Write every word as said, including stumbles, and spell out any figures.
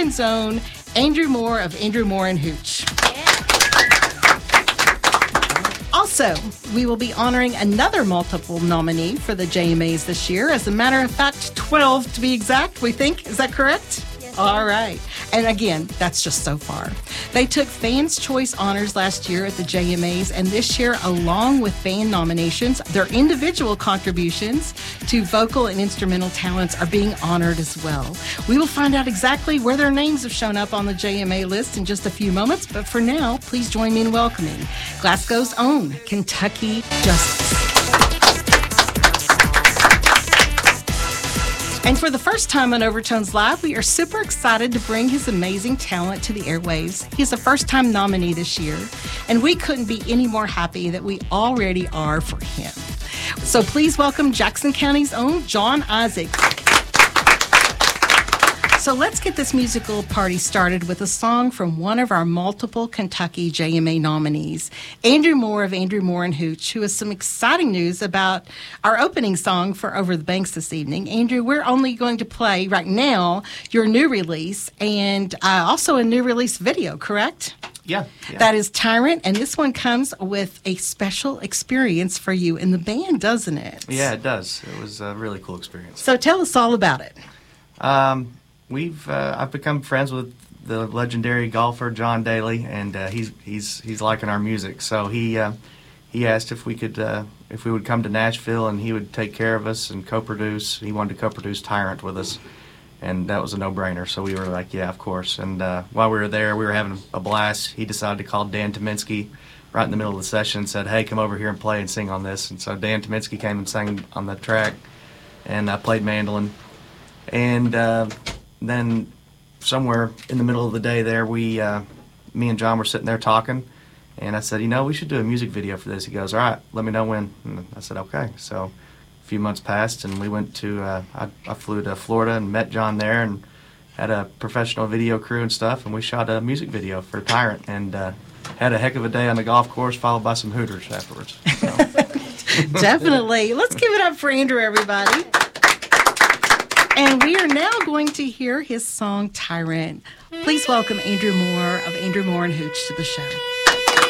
American's own Andrew Moore of Andrew Moore and Hooch. Also, we will be honoring another multiple nominee for the J M As this year. As a matter of fact, twelve to be exact, we think. Is that correct? Yes. All right. And again, that's just so far. They took Fans' Choice Honors last year at the J M As, and this year, along with band nominations, their individual contributions to vocal and instrumental talents are being honored as well. We will find out exactly where their names have shown up on the J M A list in just a few moments, but for now, please join me in welcoming Glasgow's own Kentucky Justice. And for the first time on Overtones Live, we are super excited to bring his amazing talent to the airwaves. He's a first-time nominee this year, and we couldn't be any more happy that we already are for him. So please welcome Jackson County's own John Isaac. So let's get this musical party started with a song from one of our multiple Kentucky J M A nominees, Andrew Moore of Andrew Moore and Hooch, who has some exciting news about our opening song for Over the Banks this evening. Andrew, we're only going to play right now your new release and uh, also a new release video, correct? Yeah, yeah. That is Tyrant, and this one comes with a special experience for you in the band, doesn't it? Yeah, it does. It was a really cool experience. So tell us all about it. Um... We've uh, I've become friends with the legendary golfer John Daly, and uh, he's he's he's liking our music. So he uh, he asked if we could uh, if we would come to Nashville and he would take care of us and co-produce. He wanted to co-produce Tyrant with us, and that was a no-brainer. So we were like, yeah, of course. And uh, while we were there, we were having a blast. He decided to call Dan Tominski right in the middle of the session and said, hey, come over here and play and sing on this. And so Dan Tominski came and sang on the track, and I played mandolin, and. Uh, Then somewhere in the middle of the day there, we, uh, me and John were sitting there talking, and I said, you know, we should do a music video for this. He goes, all right, let me know when. And I said, okay. So a few months passed, and we went to, uh, I, I flew to Florida and met John there and had a professional video crew and stuff, and we shot a music video for Tyrant and uh, had a heck of a day on the golf course, followed by some Hooters afterwards. So. Definitely. Let's give it up for Andrew, everybody. And we are now going to hear his song, Tyrant. Please welcome Andrew Moore of Andrew Moore and Hooch to the show.